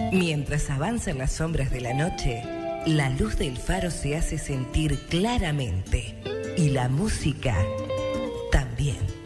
Mientras avanzan las sombras de la noche, la luz del faro se hace sentir claramente y la música también.